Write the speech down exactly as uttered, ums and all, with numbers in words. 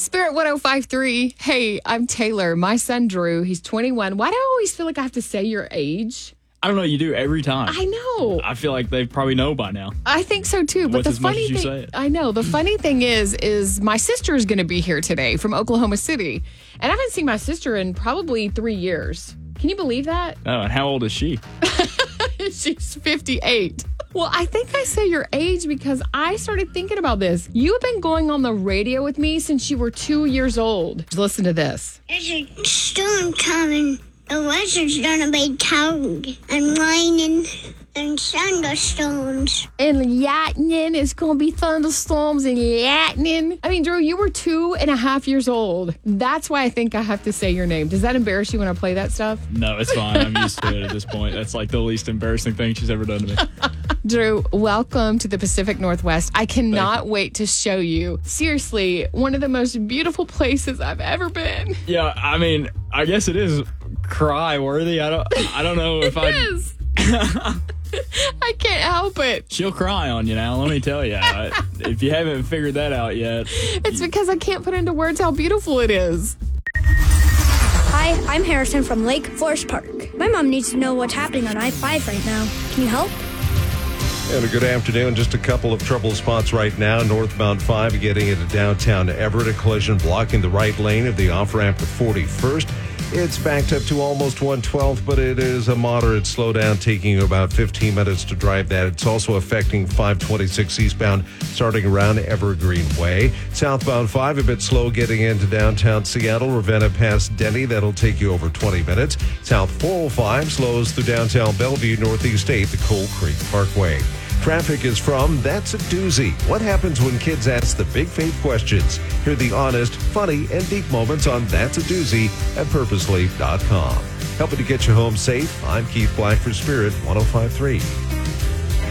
Spirit one oh five three. Hey, I'm Taylor. My son, Drew, he's twenty-one. Why do I always feel like I have to say your age? I don't know. You do every time. I know. I feel like they probably know by now. I think so too. But What's the as much funny as you thing, say it? I know. The funny thing is, is my sister is going to be here today from Oklahoma City, and I haven't seen my sister in probably three years. Can you believe that? Oh, and how old is she? She's fifty-eight. Well, I think I say your age because I started thinking about this. You've been going on the radio with me since you were two years old. Listen to this. There's a storm coming. The weather's gonna be cold and raining and thunderstorms. And lightning. It's going to be thunderstorms and lightning. I mean, Drew, you were two and a half years old. That's why I think I have to say your name. Does that embarrass you when I play that stuff? No, it's fine. I'm used to it at this point. That's like the least embarrassing thing she's ever done to me. Drew, welcome to the Pacific Northwest. I cannot wait to show you. Seriously, one of the most beautiful places I've ever been. Yeah, I mean, I guess it is cry worthy. I don't I don't know if I It is. I can't help it. She'll cry on you now, let me tell you. I, if you haven't figured that out yet. It's because I can't put into words how beautiful it is. Hi, I'm Harrison from Lake Forest Park. My mom needs to know what's happening on I five right now. Can you help? And a good afternoon. Just a couple of trouble spots right now. Northbound five getting into downtown Everett. A collision blocking the right lane of the off-ramp to forty-first. It's backed up to almost one twelfth, but it is a moderate slowdown, taking about fifteen minutes to drive that. It's also affecting five twenty-six eastbound, starting around Evergreen Way. Southbound five, a bit slow getting into downtown Seattle. Ravenna past Denny, that'll take you over twenty minutes. South four oh five slows through downtown Bellevue, Northeast eight, the Coal Creek Parkway. Traffic is from That's a Doozy. What happens when kids ask the big faith questions? Hear the honest, funny, and deep moments on That's a Doozy at purposely dot com. Helping to get you home safe, I'm Keith Black for Spirit one oh five three.